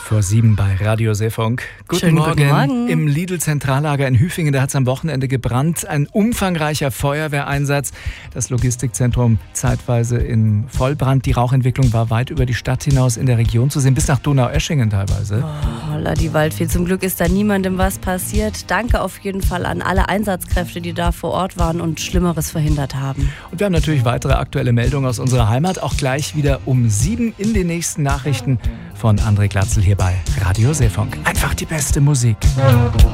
6:45 bei Radio Seefunk. Guten Morgen. Im Lidl-Zentrallager in Hüfingen, da hat es am Wochenende gebrannt. Ein umfangreicher Feuerwehreinsatz. Das Logistikzentrum zeitweise in Vollbrand. Die Rauchentwicklung war weit über die Stadt hinaus in der Region zu sehen, bis nach Donaueschingen teilweise. Oh, holla die Waldfee. Zum Glück ist da niemandem was passiert. Danke auf jeden Fall an alle Einsatzkräfte, die da vor Ort waren und Schlimmeres verhindert haben. Und wir haben natürlich weitere aktuelle Meldungen aus unserer Heimat. Auch gleich wieder um 7 in den nächsten Nachrichten von André Glatzel hier bei Radio Seefunk. Einfach die beste Musik.